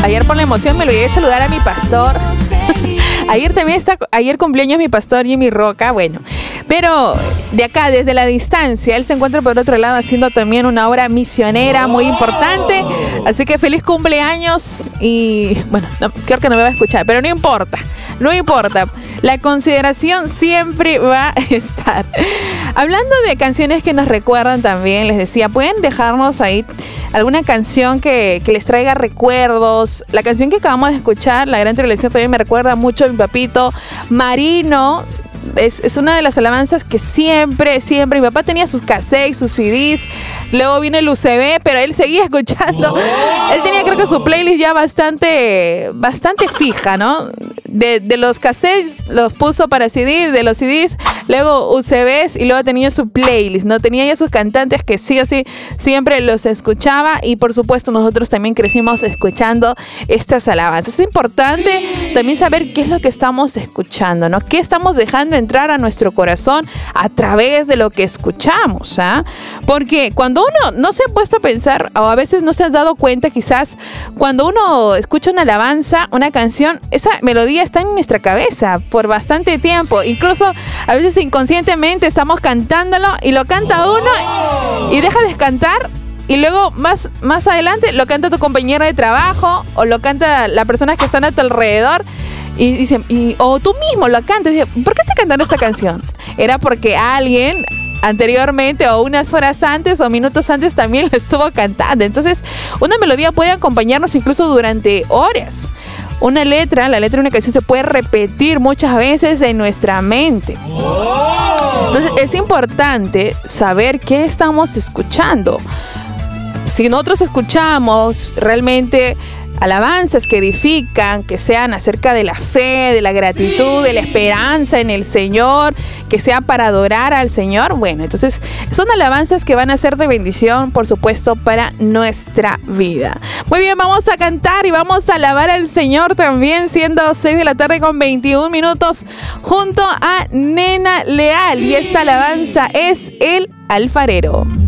Ayer por la emoción me olvidé de saludar a mi pastor. Ayer cumpleaños mi pastor Jimmy Roca, bueno. Pero de acá, desde la distancia, él se encuentra por otro lado haciendo también una obra misionera muy importante. Así que feliz cumpleaños y, bueno, no, creo que no me va a escuchar, pero no importa. La consideración siempre va a estar. Hablando de canciones que nos recuerdan también, les decía, pueden dejarnos ahí alguna canción que les traiga recuerdos. La canción que acabamos de escuchar, La Gran Tribulación, también me recuerda mucho a mi papito Marino. Es una de las alabanzas que siempre, mi papá tenía sus cassettes, sus CDs, luego vino el UCB, pero él seguía escuchando. Él tenía, creo que su playlist ya bastante fija, ¿no? De los cassettes los puso para CD, de los CDs, luego UCBs y luego tenía su playlist, ¿no? Tenía ya sus cantantes que sí o sí siempre los escuchaba y por supuesto nosotros también crecimos escuchando estas alabanzas. Es importante también saber qué es lo que estamos escuchando, ¿no? ¿Qué estamos dejando entrar a nuestro corazón a través de lo que escuchamos? ¿Ah? Porque cuando uno no se ha puesto a pensar o a veces no se ha dado cuenta, quizás cuando uno escucha una alabanza, una canción, esa melodía está en nuestra cabeza por bastante tiempo. Incluso a veces inconscientemente estamos cantándolo y lo canta uno y deja de cantar. Y luego más adelante lo canta tu compañero de trabajo o lo canta las personas que están a tu alrededor y dicen, o tú mismo lo cantas. ¿Por qué estás cantando esta canción? Era porque alguien anteriormente o unas horas antes o minutos antes también lo estuvo cantando. Entonces una melodía puede acompañarnos incluso durante horas. La letra de una canción se puede repetir muchas veces en nuestra mente. Entonces es importante saber qué estamos escuchando. Si nosotros escuchamos realmente alabanzas que edifican, que sean acerca de la fe, de la gratitud, de la esperanza en el Señor, que sea para adorar al Señor, bueno, entonces son alabanzas que van a ser de bendición, por supuesto, para nuestra vida. Muy bien, vamos a cantar y vamos a alabar al Señor también, siendo 6 de la tarde con 21 minutos, junto a Nena Leal. Y esta alabanza es El Alfarero.